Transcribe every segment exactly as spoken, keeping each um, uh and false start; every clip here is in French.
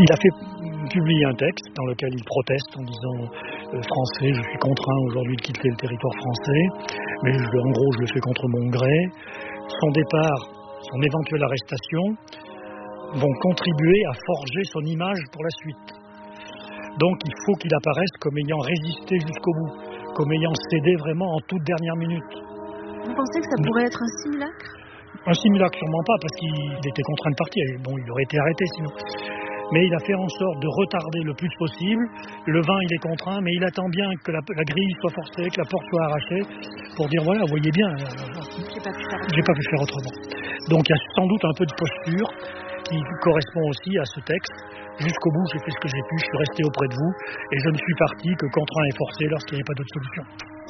Il a fait publier un texte dans lequel il proteste en disant euh, français, je suis contraint aujourd'hui de quitter le territoire français, mais je, en gros je le fais contre mon gré. Son départ, son éventuelle arrestation vont contribuer à forger son image pour la suite. Donc il faut qu'il apparaisse comme ayant résisté jusqu'au bout, comme ayant cédé vraiment en toute dernière minute. Vous pensez que ça pourrait être un simulacre ? Un simulacre sûrement pas, parce qu'il était contraint de partir. Bon, il aurait été arrêté sinon. Mais il a fait en sorte de retarder le plus possible. Le vin, il est contraint, mais il attend bien que la, la grille soit forcée, que la porte soit arrachée, pour dire voilà, vous voyez bien, j'ai pas pu faire j'ai pas pu faire autrement. Donc il y a sans doute un peu de posture qui correspond aussi à ce texte. Jusqu'au bout, j'ai fait ce que j'ai pu, je suis resté auprès de vous, et je ne suis parti que contraint et forcé lorsqu'il n'y avait pas d'autre solution.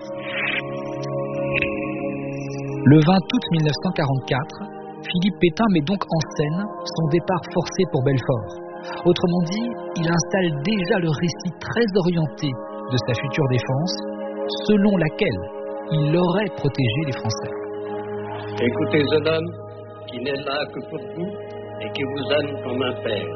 Le vingt août mille neuf cent quarante-quatre, Philippe Pétain met donc en scène son départ forcé pour Belfort. Autrement dit, il installe déjà le récit très orienté de sa future défense, selon laquelle il aurait protégé les Français. Écoutez un homme qui n'est là que pour vous et qui vous aime comme un père.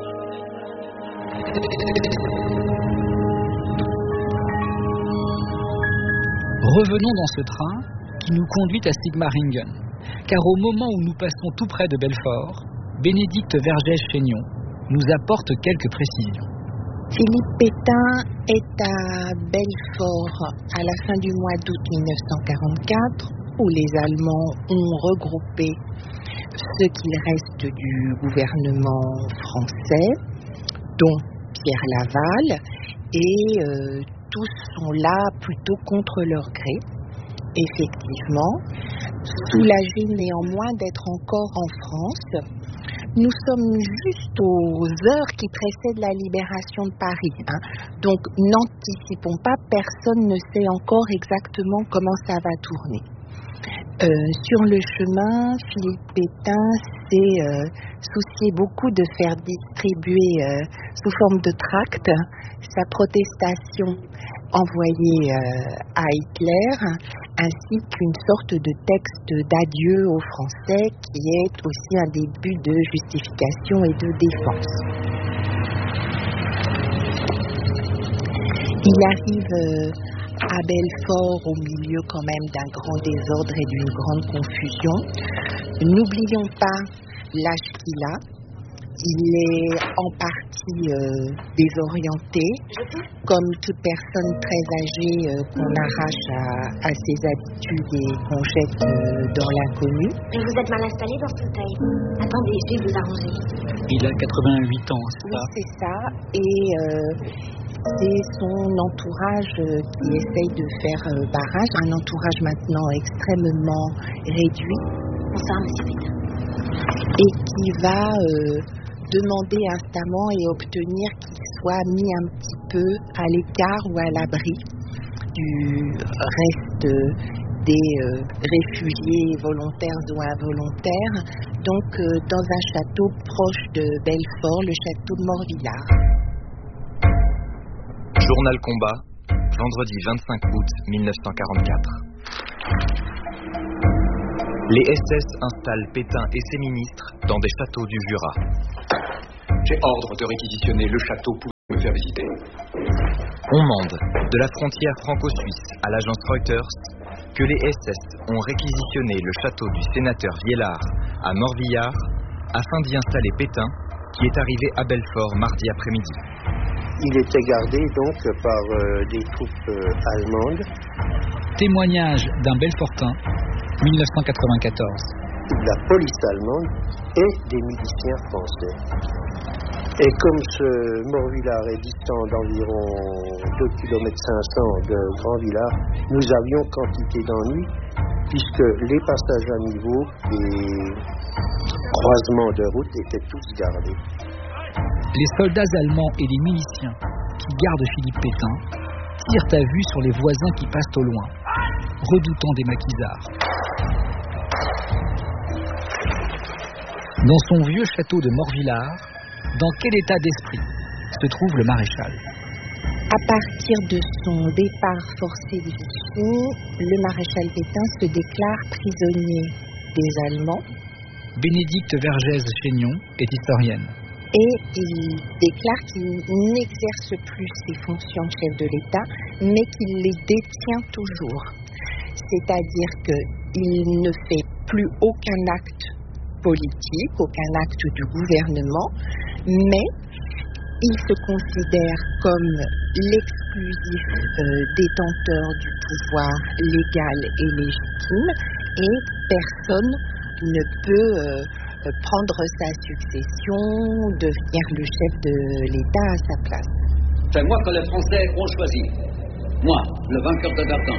Revenons dans ce train qui nous conduit à Sigmaringen, car au moment où nous passons tout près de Belfort, Bénédicte Vergès-Chaignon nous apporte quelques précisions. Philippe Pétain est à Belfort à la fin du mois d'août mille neuf cent quarante-quatre, où les Allemands ont regroupé ce qu'il reste du gouvernement français, dont Pierre Laval, et euh, tous sont là plutôt contre leur gré. Effectivement, soulagés néanmoins d'être encore en France. Nous sommes juste aux heures qui précèdent la libération de Paris. Hein. Donc, n'anticipons pas, personne ne sait encore exactement comment ça va tourner. Euh, sur le chemin, Philippe Pétain s'est euh, soucié beaucoup de faire distribuer euh, sous forme de tract sa protestation envoyée euh, à Hitler, ainsi qu'une sorte de texte d'adieu aux Français qui est aussi un début de justification et de défense. Il arrive euh, à Belfort au milieu quand même d'un grand désordre et d'une grande confusion. N'oublions pas l'âge qu'il a. Il est en partie euh, désorienté, comme toute personne très âgée euh, qu'on arrache à, à ses habitudes et qu'on jette euh, dans l'inconnu. Mais vous êtes mal installé dans ce taille. Attendez, je vais vous arranger. Il a quatre-vingt-huit ans, c'est oui, ça ? c'est ça. Et euh, c'est son entourage euh, qui essaye de faire euh, barrage. Un entourage maintenant extrêmement réduit. Bonsoir, monsieur Pétain. Et qui va... Euh, demander instamment et obtenir qu'il soit mis un petit peu à l'écart ou à l'abri du reste des euh, réfugiés volontaires ou involontaires, donc euh, dans un château proche de Belfort, le château de Morvillard. Journal Combat, vendredi vingt-cinq août mille neuf cent quarante-quatre. Les S S installent Pétain et ses ministres dans des châteaux du Jura. J'ai ordre de réquisitionner le château pour me faire visiter. On mande, de la frontière franco-suisse à l'agence Reuters, que les S S ont réquisitionné le château du sénateur Viellard à Morvillard afin d'y installer Pétain, qui est arrivé à Belfort mardi après-midi. Il était gardé donc par euh, des troupes euh, allemandes. Témoignage d'un Belfortin, mille neuf cent quatre-vingt-quatorze. La police allemande et des miliciens français. Et comme ce Morvillard est distant d'environ deux kilomètres cinq cents de Grand-Villard, nous avions quantité d'ennuis puisque les passages à niveau et croisements de route étaient tous gardés. Les soldats allemands et les miliciens qui gardent Philippe Pétain tirent à vue sur les voisins qui passent au loin, redoutant des maquisards. Dans son vieux château de Morvillard, dans quel état d'esprit se trouve le maréchal ? À partir de son départ forcé de Vichy, le maréchal Pétain se déclare prisonnier des Allemands. Bénédicte Vergès-Chaignon est historienne. et il déclare qu'il n'exerce plus ses fonctions de chef de l'État, mais qu'il les détient toujours. C'est-à-dire qu'il ne fait plus aucun acte politique, aucun acte du gouvernement, mais il se considère comme l'exclusif euh, détenteur du pouvoir légal et légitime, et personne ne peut euh, prendre sa succession, devenir le chef de l'État à sa place. C'est moi que les Français ont choisi. Moi, le vainqueur de Verdun.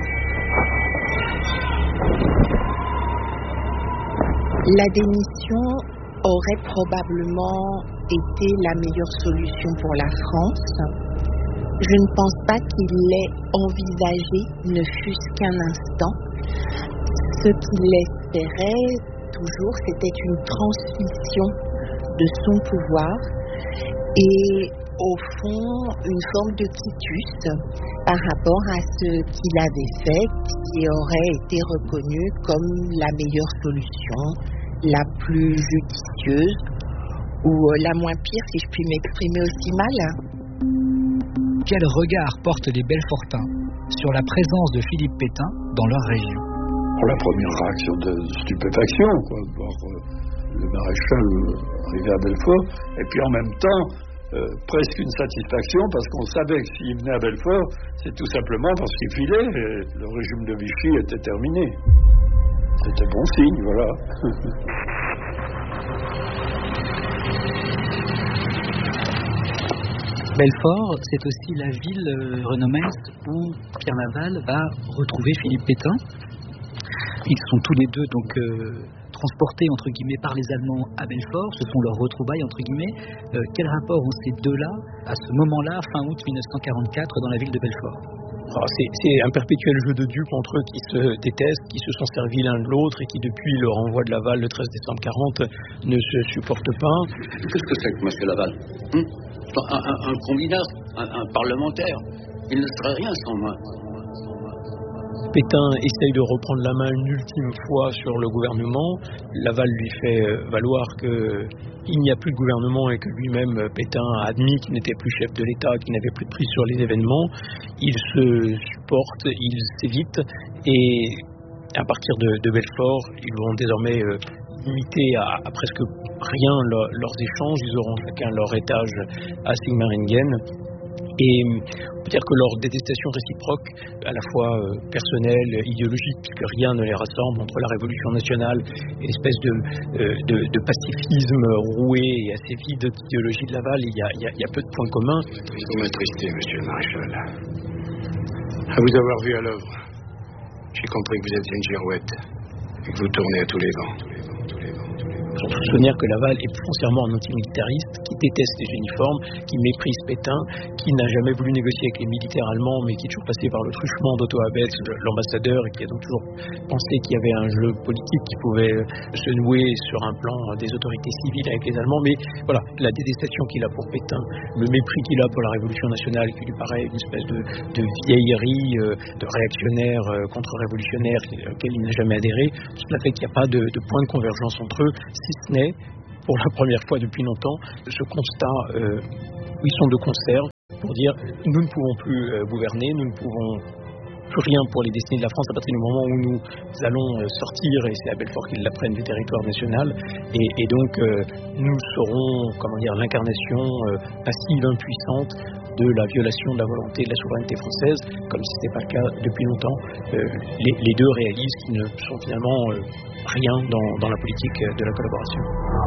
La démission aurait probablement été la meilleure solution pour la France. Je ne pense pas qu'il l'ait envisagé, ne fût-ce qu'un instant. Ce qu'il espérait toujours, c'était une transmission de son pouvoir et au fond une forme de quitus par rapport à ce qu'il avait fait, qui aurait été reconnu comme la meilleure solution, la plus judicieuse ou la moins pire, si je puis m'exprimer aussi mal. Quel regard portent les Belfortins sur la présence de Philippe Pétain dans leur région? La première réaction de stupéfaction, quoi, de voir euh, le maréchal arriver à Belfort, et puis en même temps, euh, presque une satisfaction, parce qu'on savait que s'il venait à Belfort, c'est tout simplement parce qu'il filait, et le régime de Vichy était terminé. C'était bon signe, voilà. Belfort, c'est aussi la ville, euh, Renaud Maes, où Pierre Laval va retrouver Philippe Pétain. Ils sont tous les deux donc euh, transportés entre guillemets par les Allemands à Belfort. Ce sont leurs retrouvailles entre guillemets. Euh, quel rapport ont ces deux-là à ce moment-là, fin août mille neuf cent quarante-quatre, dans la ville de Belfort? Alors c'est, c'est un perpétuel jeu de dupes entre eux qui se détestent, qui se sont servis l'un de l'autre et qui depuis le renvoi de Laval le treize décembre quarante ne se supportent pas. Qu'est-ce que c'est que M. Laval hum un, un, un combinard, un, un parlementaire. Il ne serait rien sans moi. Pétain essaye de reprendre la main une ultime fois sur le gouvernement. Laval lui fait valoir qu'il n'y a plus de gouvernement et que lui-même, Pétain, a admis qu'il n'était plus chef de l'État, qu'il n'avait plus de prise sur les événements. Il se supporte, il s'évite et à partir de, de Belfort, ils vont désormais euh, limiter à, à presque rien leur, leurs échanges. Ils auront chacun leur étage à Sigmaringen. Et on peut dire que leur détestation réciproque, à la fois euh, personnelle, idéologique, puisque rien ne les rassemble entre la Révolution nationale et l'espèce de, euh, de, de pacifisme roué et assez vide d'idéologie de Laval, il y a, il y a, il y a peu de points communs. Vous m'attristez, monsieur le maréchal. À vous avoir vu à l'œuvre, j'ai compris que vous êtes une girouette et que vous tournez à tous les vents. Il faut se souvenir que Laval est foncièrement un antimilitariste qui déteste les uniformes, qui méprise Pétain, qui n'a jamais voulu négocier avec les militaires allemands, mais qui est toujours passé par le truchement d'Otto Abetz, l'ambassadeur, et qui a donc toujours pensé qu'il y avait un jeu politique qui pouvait se nouer sur un plan des autorités civiles avec les Allemands. Mais voilà, la détestation qu'il a pour Pétain, le mépris qu'il a pour la Révolution nationale, qui lui paraît une espèce de, de vieillerie, de réactionnaire contre-révolutionnaire auquel il n'a jamais adhéré, cela fait qu'il n'y a pas de, de point de convergence entre eux, si ce n'est, pour la première fois depuis longtemps, ce constat euh, où ils sont de concert pour dire nous ne pouvons plus euh, gouverner, nous ne pouvons plus rien pour les destinées de la France à partir du moment où nous allons euh, sortir, et c'est à Belfort qu'ils l'apprennent, du territoire national, et, et donc euh, nous serons, comment dire, l'incarnation euh, passive, impuissante de la violation de la volonté de la souveraineté française, comme si ce n'était pas le cas depuis longtemps. Euh, les, les deux réalisent qu'ils ne sont finalement euh, rien dans, dans la politique de la collaboration.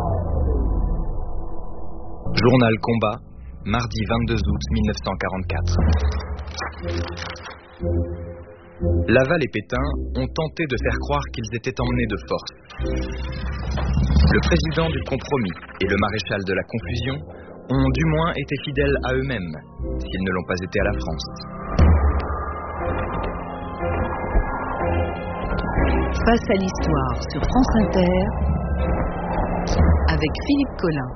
Journal Combat, mardi vingt-deux août mille neuf cent quarante-quatre. Laval et Pétain ont tenté de faire croire qu'ils étaient emmenés de force. Le président du compromis et le maréchal de la confusion ont du moins été fidèles à eux-mêmes, s'ils ne l'ont pas été à la France. Face à l'histoire sur France Inter, avec Philippe Collin.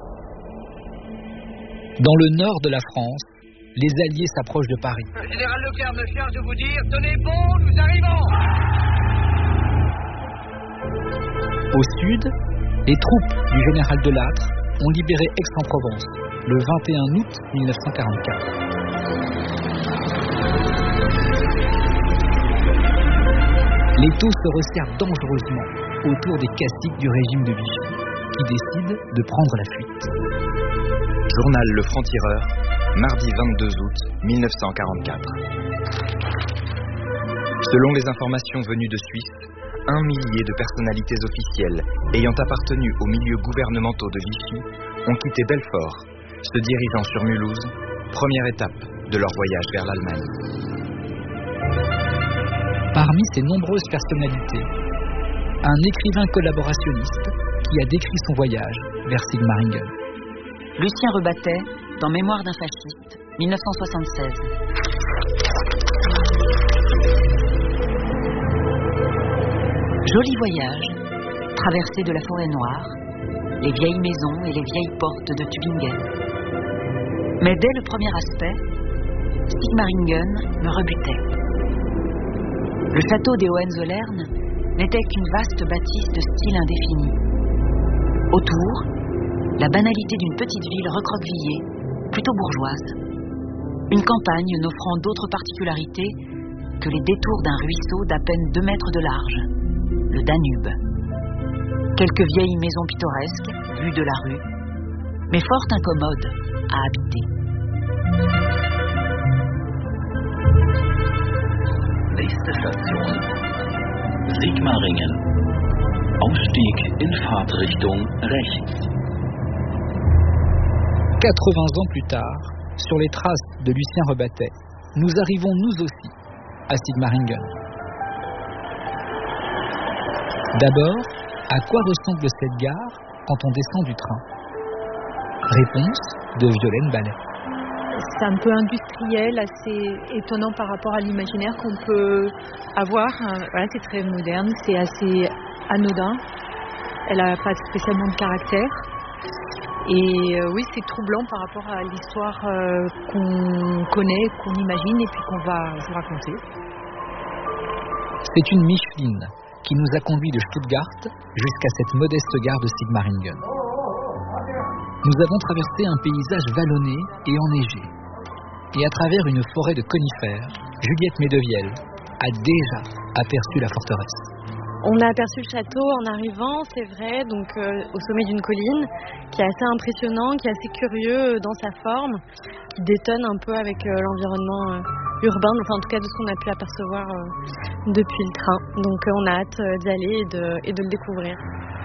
Dans le nord de la France, les Alliés s'approchent de Paris. Le général Leclerc me charge de vous dire, tenez bon, nous arrivons. Au sud, les troupes du général Delattre ont libéré Aix-en-Provence le vingt et un août mille neuf cent quarante-quatre. L'étau se resserre dangereusement autour des caciques du régime de Vichy, qui décident de prendre la fuite. Journal Le Franc-Tireur, mardi vingt-deux août mille neuf cent quarante-quatre. Selon les informations venues de Suisse, un millier de personnalités officielles ayant appartenu aux milieux gouvernementaux de Vichy ont quitté Belfort, se dirigeant sur Mulhouse, première étape de leur voyage vers l'Allemagne. Parmi ces nombreuses personnalités, un écrivain collaborationniste qui a décrit son voyage vers Sigmaringen. Lucien Rebattet, dans Mémoire d'un fasciste, mille neuf cent soixante-seize. Joli voyage, traversée de la forêt noire, les vieilles maisons et les vieilles portes de Tübingen. Mais dès le premier aspect, Sigmaringen me rebutait. Le château des Hohenzollern n'était qu'une vaste bâtisse de style indéfini. Autour, la banalité d'une petite ville recroquevillée, plutôt bourgeoise. Une campagne n'offrant d'autres particularités que les détours d'un ruisseau d'à peine deux mètres de large, le Danube. Quelques vieilles maisons pittoresques, vues de la rue, mais fort incommodes à habiter. Nächste Station, Sigmaringen. Ausstieg in Fahrtrichtung rechts. quatre-vingts ans plus tard, sur les traces de Lucien Rebattet, nous arrivons nous aussi à Sigmaringen. D'abord, à quoi ressemble cette gare quand on descend du train? Réponse de Violaine Ballet. C'est un peu industriel, assez étonnant par rapport à l'imaginaire qu'on peut avoir. Voilà, c'est très moderne, c'est assez anodin. Elle n'a pas spécialement de caractère. Et euh, oui, c'est troublant par rapport à l'histoire euh, qu'on connaît, qu'on imagine et puis qu'on va vous raconter. C'est une Micheline qui nous a conduits de Stuttgart jusqu'à cette modeste gare de Sigmaringen. Nous avons traversé un paysage vallonné et enneigé. Et à travers une forêt de conifères, Juliette Medevielle a déjà aperçu la forteresse. On a aperçu le château en arrivant, c'est vrai, donc euh, au sommet d'une colline, qui est assez impressionnant, qui est assez curieux dans sa forme, qui détonne un peu avec euh, l'environnement euh, urbain, enfin en tout cas de ce qu'on a pu apercevoir euh, depuis le train. Donc euh, on a hâte euh, d'y aller et de, et de le découvrir.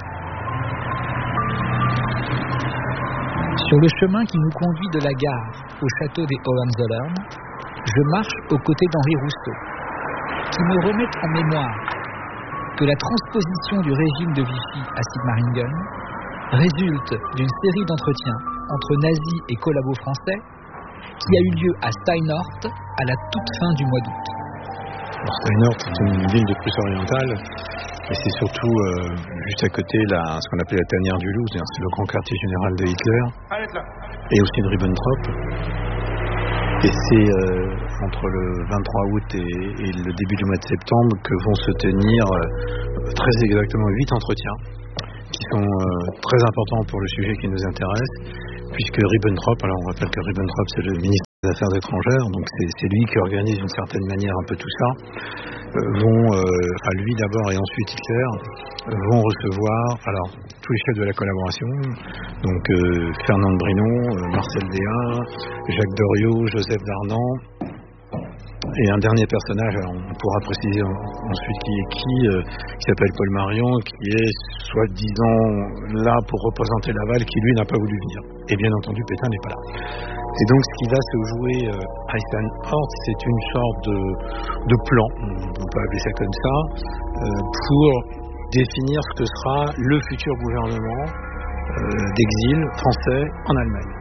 Sur le chemin qui nous conduit de la gare au château des Hohenzollern, je marche aux côtés d'Henri Rousseau, qui me remet en mémoire que la transposition du régime de Vichy à Sigmaringen résulte d'une série d'entretiens entre nazis et collabos français qui a eu lieu à Steinort à la toute fin du mois d'août. Alors, Steinort est une ville de Prusse orientale et c'est surtout euh, juste à côté la, ce qu'on appelait la tanière du loup, c'est le grand quartier général de Hitler et aussi de Ribbentrop. Et c'est euh, entre le vingt-trois août et, et le début du mois de septembre que vont se tenir euh, très exactement huit entretiens qui sont euh, très importants pour le sujet qui nous intéresse, puisque Ribbentrop, alors on rappelle que Ribbentrop c'est le ministre des Affaires étrangères, donc c'est, c'est lui qui organise d'une certaine manière un peu tout ça, euh, vont, euh, enfin lui d'abord et ensuite Hitler, euh, vont recevoir alors tous les chefs de la collaboration, donc euh, Fernand Brinon, euh, Marcel Déat, Jacques Doriot, Joseph Darnan, et un dernier personnage, alors on pourra préciser ensuite qui est qui, euh, qui s'appelle Paul Marion, qui est soi-disant là pour représenter Laval, qui lui n'a pas voulu venir. Et bien entendu, Pétain n'est pas là. Et donc ce qui va se jouer euh, à Steinort, c'est une sorte de, de plan, on peut appeler ça comme ça, euh, pour définir ce que sera le futur gouvernement euh, d'exil français en Allemagne.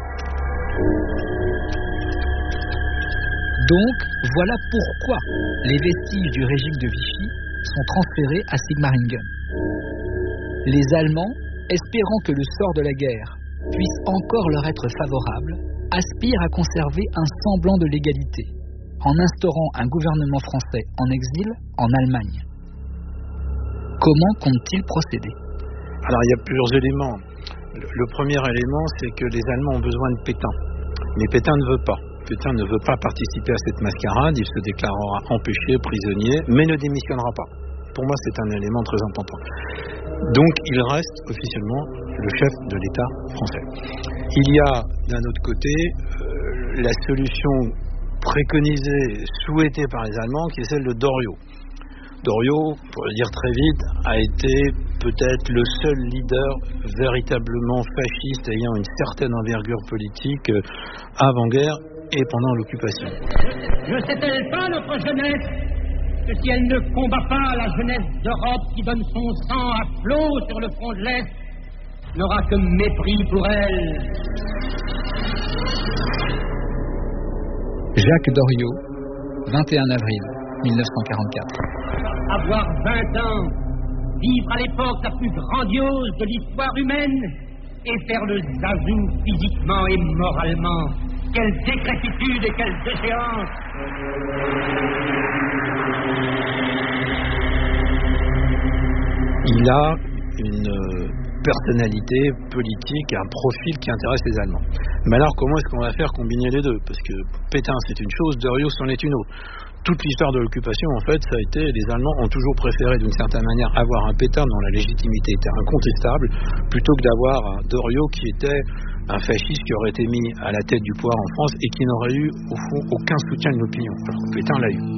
Donc, voilà pourquoi les vestiges du régime de Vichy sont transférés à Sigmaringen. Les Allemands, espérant que le sort de la guerre puisse encore leur être favorable, aspirent à conserver un semblant de légalité, en instaurant un gouvernement français en exil en Allemagne. Comment comptent-ils procéder ? Alors, il y a plusieurs éléments. Le premier élément, c'est que les Allemands ont besoin de Pétain. Mais Pétain ne veut pas. Pétain ne veut pas participer à cette mascarade. Il se déclarera empêché, prisonnier, mais ne démissionnera pas. Pour moi, c'est un élément très important. Donc, il reste officiellement le chef de l'État français. Il y a, d'un autre côté, euh, la solution préconisée, souhaitée par les Allemands, qui est celle de Doriot. Doriot, pour le dire très vite, a été peut-être le seul leader véritablement fasciste ayant une certaine envergure politique avant-guerre et pendant l'occupation. Ne sait-elle pas, notre jeunesse, que si elle ne combat pas la jeunesse d'Europe qui donne son sang à flot sur le front de l'Est, n'aura que mépris pour elle. Jacques Doriot, vingt et un avril mille neuf cent quarante-quatre. Avoir vingt ans, vivre à l'époque la plus grandiose de l'histoire humaine et faire le zazou physiquement et moralement. Quelle décrépitude et quelle déchéance! Il a une personnalité politique, un profil qui intéresse les Allemands. Mais alors, comment est-ce qu'on va faire combiner les deux? Parce que Pétain, c'est une chose, Doriot, c'en est une autre. Toute l'histoire de l'occupation, en fait, ça a été, les Allemands ont toujours préféré, d'une certaine manière, avoir un Pétain dont la légitimité était incontestable, plutôt que d'avoir un Doriot qui était un fasciste qui aurait été mis à la tête du pouvoir en France et qui n'aurait eu, au fond, aucun soutien de l'opinion. Alors, Pétain l'a eu.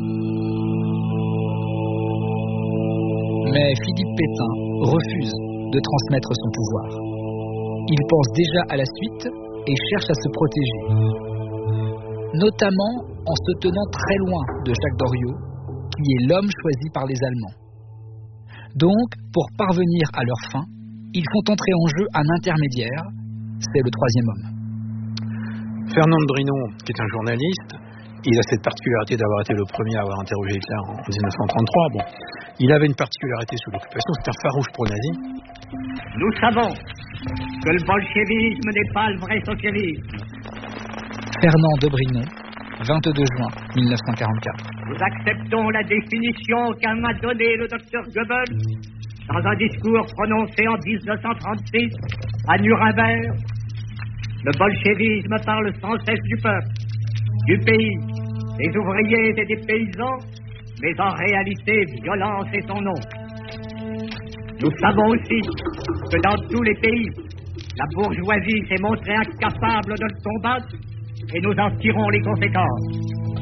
Mais Philippe Pétain refuse de transmettre son pouvoir. Il pense déjà à la suite et cherche à se protéger, notamment en se tenant très loin de Jacques Doriot, qui est l'homme choisi par les Allemands. Donc, pour parvenir à leur fin, ils font entrer en jeu un intermédiaire, c'est le troisième homme. Fernand de Brinon, qui est un journaliste, il a cette particularité d'avoir été le premier à avoir interrogé Hitler en dix-neuf cent trente-trois. Bon, il avait une particularité sous l'occupation, c'est un farouche pro-nazi. Nous savons que le bolchevisme n'est pas le vrai socialisme. Fernand de Brinon, vingt-deux juin mille neuf cent quarante-quatre. Nous acceptons la définition qu'a m'a donnée le docteur Goebbels dans un discours prononcé en dix-neuf cent trente-six à Nuremberg. Le bolchevisme parle sans cesse du peuple, du pays, des ouvriers et des paysans, mais en réalité, violence est son nom. Nous savons aussi que dans tous les pays, la bourgeoisie s'est montrée incapable de le combattre et nous en tirons les conséquences.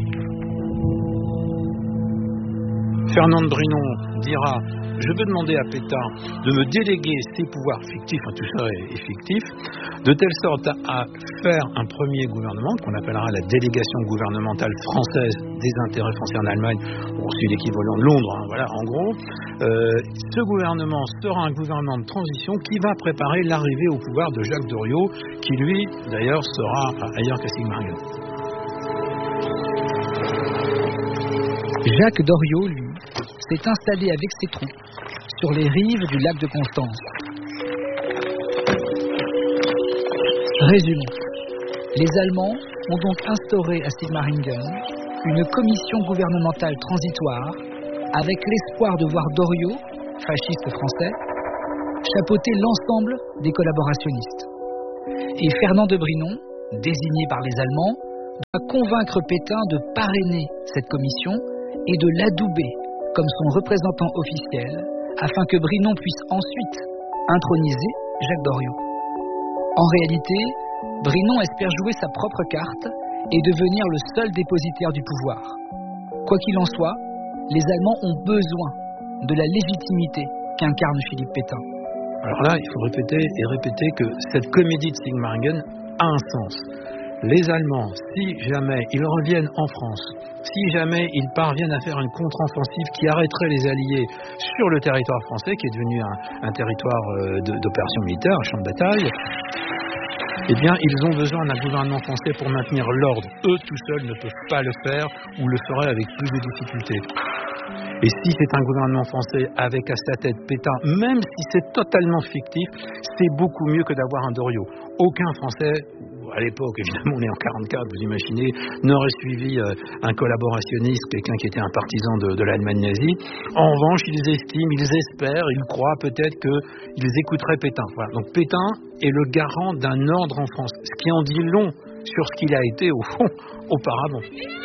Fernand de Brinon dira: je veux demander à Pétain de me déléguer ses pouvoirs fictifs, hein, tout ça est, est fictif, de telle sorte à, à faire un premier gouvernement, qu'on appellera la délégation gouvernementale française des intérêts français en Allemagne, bon, c'est l'équivalent de Londres, hein, voilà, en gros. Euh, ce gouvernement sera un gouvernement de transition qui va préparer l'arrivée au pouvoir de Jacques Doriot, qui lui, d'ailleurs, sera ailleurs qu'à Sigmaringen. Jacques Doriot, lui, s'est installé avec ses troupes sur les rives du lac de Constance. Résumons. Les Allemands ont donc instauré à Sigmaringen une commission gouvernementale transitoire avec l'espoir de voir Doriot, fasciste français, chapeauter l'ensemble des collaborationnistes. Et Fernand de Brinon, désigné par les Allemands, doit convaincre Pétain de parrainer cette commission et de l'adouber comme son représentant officiel, afin que Brinon puisse ensuite introniser Jacques Doriot. En réalité, Brinon espère jouer sa propre carte et devenir le seul dépositaire du pouvoir. Quoi qu'il en soit, les Allemands ont besoin de la légitimité qu'incarne Philippe Pétain. Alors là, il faut répéter et répéter que cette comédie de Sigmaringen a un sens. Les Allemands, si jamais ils reviennent en France, si jamais ils parviennent à faire une contre-offensive qui arrêterait les Alliés sur le territoire français, qui est devenu un, un territoire euh, de, d'opération militaire, un champ de bataille, eh bien, ils ont besoin d'un gouvernement français pour maintenir l'ordre. Eux, tout seuls, ne peuvent pas le faire ou le feraient avec plus de difficultés. Et si c'est un gouvernement français avec à sa tête Pétain, même si c'est totalement fictif, c'est beaucoup mieux que d'avoir un Doriot. Aucun Français, à l'époque, évidemment, on est en quarante-quatre, vous imaginez, n'aurait suivi euh, un collaborationniste, quelqu'un qui était un partisan de, de l'Allemagne nazie. En revanche, ils estiment, ils espèrent, ils croient peut-être qu'ils écouteraient Pétain. Voilà. Donc Pétain est le garant d'un ordre en France, ce qui en dit long sur ce qu'il a été, au fond, auparavant.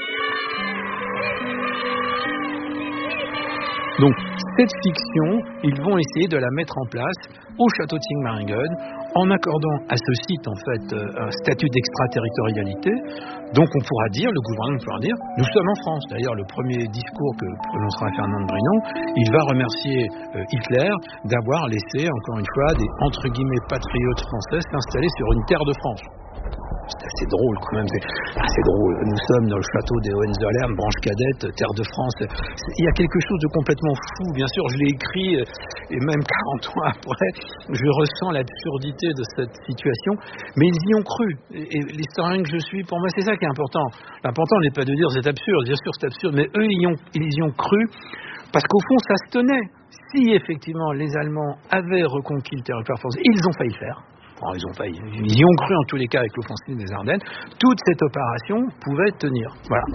Donc, cette fiction, ils vont essayer de la mettre en place au château de Sigmaringen, en accordant à ce site, en fait, un statut d'extraterritorialité. Donc, on pourra dire, le gouvernement pourra dire, nous sommes en France. D'ailleurs, le premier discours que prononcera Fernand de Brinon, il va remercier euh, Hitler d'avoir laissé, encore une fois, des, entre guillemets, patriotes français s'installer sur une terre de France. C'est assez drôle quand même, c'est assez drôle. Nous sommes dans le château des Hohenzollern, branche cadette, terre de France. Il y a quelque chose de complètement fou, bien sûr, je l'ai écrit, et même quarante ans après, je ressens l'absurdité de cette situation, mais ils y ont cru. Et l'historien que je suis, pour moi, c'est ça qui est important. L'important n'est pas de dire c'est absurde, bien sûr c'est absurde, mais eux, ils y ont, ils y ont cru, parce qu'au fond, ça se tenait. Si effectivement les Allemands avaient reconquis le territoire français, ils ont failli le faire. Bon, ils ont failli, ils y ont cru en tous les cas avec l'offensive des Ardennes. Toute cette opération pouvait tenir. Voilà.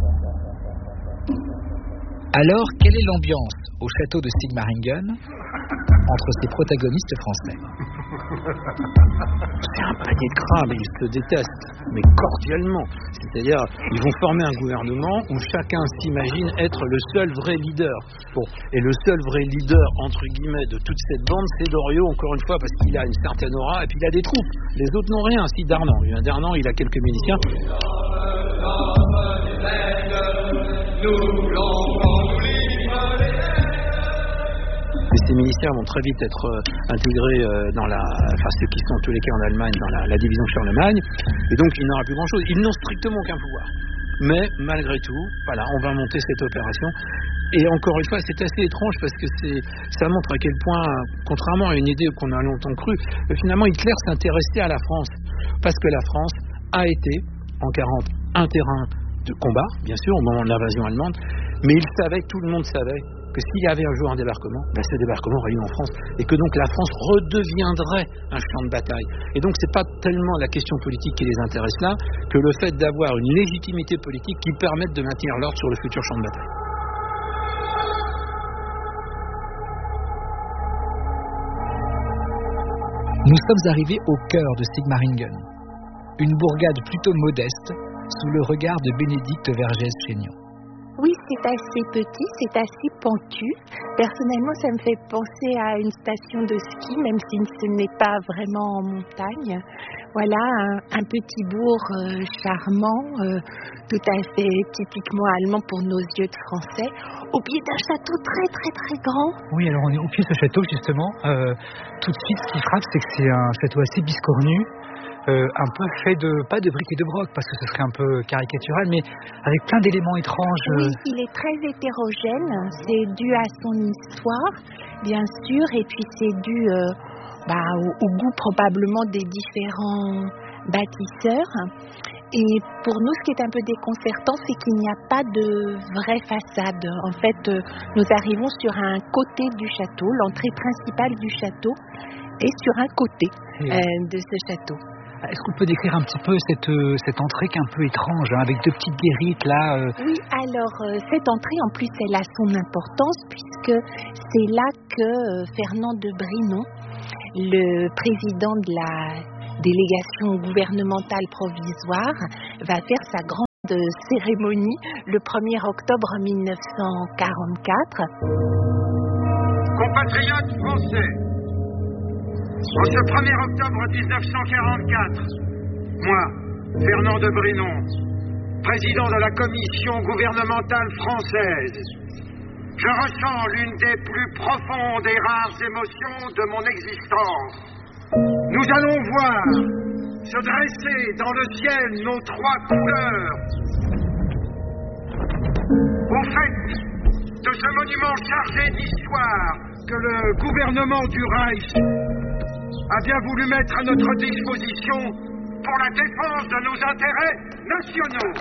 Alors, quelle est l'ambiance au château de Sigmaringen entre ces protagonistes français? C'est un panier de crabes, ils se détestent, mais cordialement. C'est-à-dire, ils vont former un gouvernement où chacun s'imagine être le seul vrai leader. Bon, et le seul vrai leader, entre guillemets, de toute cette bande, c'est Doriot, encore une fois, parce qu'il a une certaine aura, et puis il a des troupes. Les autres n'ont rien, si Darnan. Il y a un Darnan, il a quelques miliciens. Et ces miliciens vont très vite être euh, intégrés euh, dans la, enfin ceux qui sont en tous les cas en Allemagne, dans la, la division Charlemagne, et donc il n'aura plus grand chose. Ils n'ont strictement aucun pouvoir. Mais malgré tout, voilà, on va monter cette opération. Et encore une fois, c'est assez étrange parce que c'est, ça montre à quel point, contrairement à une idée qu'on a longtemps cru, finalement Hitler s'intéressait à la France. Parce que la France a été, en quarante, un terrain de combat, bien sûr, au moment de l'invasion allemande, mais il savait, tout le monde savait, que s'il y avait un jour un débarquement, ben ce débarquement aurait lieu en France, et que donc la France redeviendrait un champ de bataille. Et donc c'est pas tellement la question politique qui les intéresse là, que le fait d'avoir une légitimité politique qui permette de maintenir l'ordre sur le futur champ de bataille. Nous sommes arrivés au cœur de Sigmaringen, une bourgade plutôt modeste, sous le regard de Bénédicte Vergès-Chaignon. Oui, c'est assez petit, c'est assez pentu. Personnellement, ça me fait penser à une station de ski, même si ce n'est pas vraiment en montagne. Voilà, un, un petit bourg euh, charmant, euh, tout à fait typiquement allemand pour nos yeux de Français, au pied d'un château très très très grand. Oui, alors on est au pied de ce château justement. Euh, tout de suite, ce qui frappe, c'est que c'est un château assez biscornu. Euh, un peu fait de, pas de briques et de broc, parce que ce serait un peu caricatural, mais avec plein d'éléments étranges. Oui, il est très hétérogène, c'est dû à son histoire, bien sûr, et puis c'est dû euh, bah, au, au goût probablement des différents bâtisseurs. Et pour nous, ce qui est un peu déconcertant, c'est qu'il n'y a pas de vraie façade. En fait, euh, nous arrivons sur un côté du château, l'entrée principale du château est sur un côté euh, de ce château. Est-ce qu'on peut décrire un petit peu cette, euh, cette entrée qui est un peu étrange, hein, avec deux petites guérites là euh... Oui, alors euh, cette entrée en plus elle a son importance puisque c'est là que euh, Fernand de Brinon, le président de la délégation gouvernementale provisoire, va faire sa grande cérémonie le premier octobre mille neuf cent quarante-quatre. Compatriotes français, en ce premier octobre dix-neuf cent quarante-quatre, moi, Fernand de Brinon, président de la Commission gouvernementale française, je ressens l'une des plus profondes et rares émotions de mon existence. Nous allons voir se dresser dans le ciel nos trois couleurs. Au fait de ce monument chargé d'histoire que le gouvernement du Reich a bien voulu mettre à notre disposition pour la défense de nos intérêts nationaux.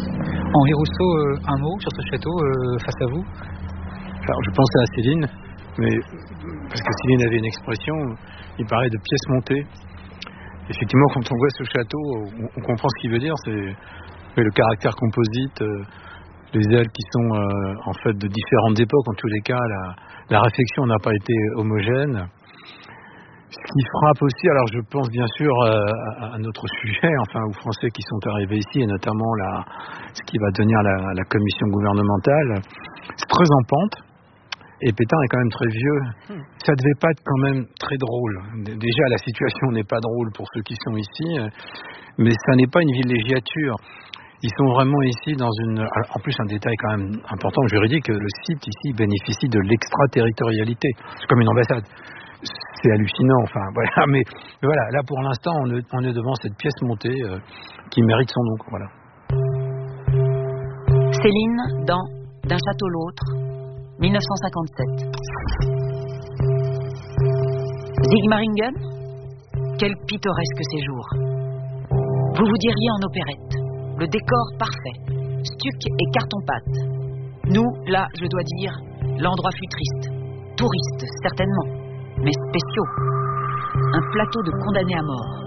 Henri Rousseau, euh, un mot sur ce château euh, face à vous? Alors je pense à Céline, mais parce que Céline avait une expression, il parlait de pièces montées. Effectivement, quand on voit ce château, on, on comprend ce qu'il veut dire, c'est le caractère composite, euh, les ailes qui sont euh, en fait de différentes époques, en tous les cas, la, la réflexion n'a pas été homogène. Ce qui frappe aussi, alors je pense bien sûr euh, à, à notre sujet, enfin aux Français qui sont arrivés ici, et notamment la, ce qui va devenir la, la commission gouvernementale, c'est très en pente, et Pétain est quand même très vieux. Hmm. Ça devait pas être quand même très drôle. Déjà, la situation n'est pas drôle pour ceux qui sont ici, mais ça n'est pas une villégiature. Ils sont vraiment ici dans une... En plus, un détail quand même important juridique, le site ici bénéficie de l'extraterritorialité. C'est comme une ambassade. C'est hallucinant, enfin, voilà. Mais, mais voilà, là pour l'instant, on est, on est devant cette pièce montée euh, qui mérite son nom, voilà. Céline, dans D'un château l'autre, dix-neuf cent cinquante-sept. Sigmaringen, quel pittoresque séjour. Vous vous diriez en opérette. Le décor parfait, stuc et carton-pâte. Nous, là, je dois dire, l'endroit fut triste. Touristes, certainement, mais spéciaux. Un plateau de condamnés à mort.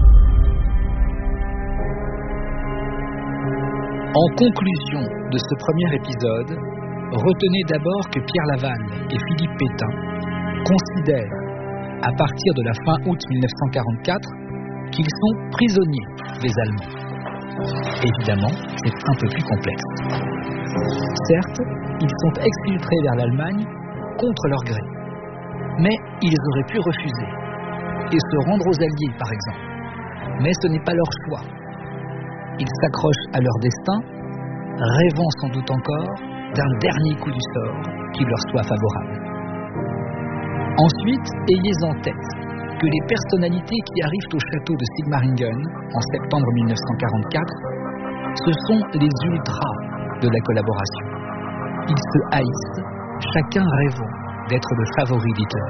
En conclusion de ce premier épisode, retenez d'abord que Pierre Laval et Philippe Pétain considèrent, à partir de la fin août mille neuf cent quarante-quatre, qu'ils sont prisonniers des Allemands. Évidemment, c'est un peu plus complexe. Certes, ils sont exfiltrés vers l'Allemagne contre leur gré. Mais ils auraient pu refuser et se rendre aux Alliés, par exemple. Mais ce n'est pas leur choix. Ils s'accrochent à leur destin, rêvant sans doute encore d'un dernier coup du sort qui leur soit favorable. Ensuite, ayez en tête que les personnalités qui arrivent au château de Sigmaringen en septembre mille neuf cent quarante-quatre, ce sont les ultras de la collaboration. Ils se haïssent, chacun rêvant d'être le favori d'Hitler.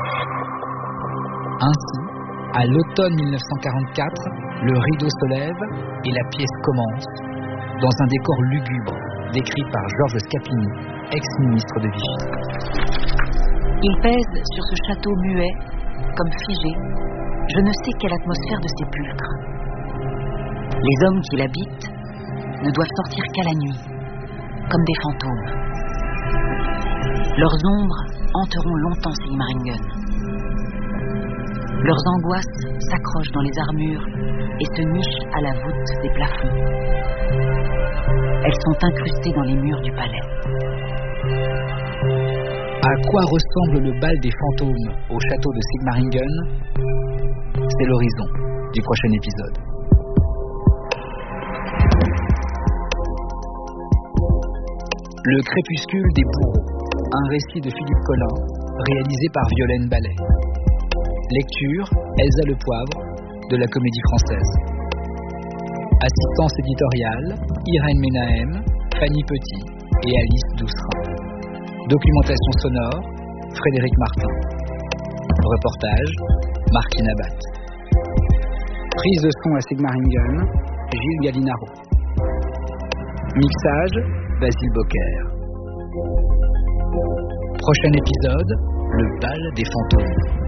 Ainsi, à l'automne mille neuf cent quarante-quatre, le rideau se lève et la pièce commence, dans un décor lugubre, décrit par Georges Scapini, ex-ministre de Vichy. Il pèse sur ce château muet, comme figé, je ne sais quelle atmosphère de sépulcre. Les hommes qui l'habitent ne doivent sortir qu'à la nuit, comme des fantômes. Leurs ombres hanteront longtemps Sigmaringen. Leurs angoisses s'accrochent dans les armures et se nichent à la voûte des plafonds. Elles sont incrustées dans les murs du palais. À quoi ressemble le bal des fantômes au château de Sigmaringen? C'est l'horizon du prochain épisode. Le crépuscule des bourreaux, un récit de Philippe Collin, réalisé par Violaine Ballet. Lecture, Elsa Le Poivre, de la Comédie Française. Assistance éditoriale, Irène Ménahem, Fanny Petit et Alice Doucerin. Documentation sonore, Frédéric Martin. Reportage, Martine Abat. Prise de son à Sigmaringen, Gilles Gallinaro. Mixage, Basile Bocquer. Prochain épisode, le bal des fantômes.